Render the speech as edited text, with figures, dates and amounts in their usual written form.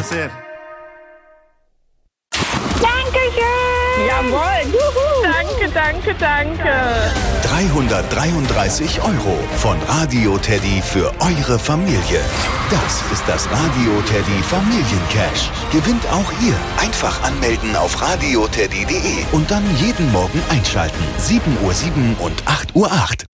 sehr. Dankeschön! Jawohl! Juhu. Danke. 333 € von Radio Teddy für eure Familie. Das ist das Radio Teddy Familiencash. Gewinnt auch ihr. Einfach anmelden auf radioteddy.de und dann jeden Morgen einschalten. 7:07 und 8:08.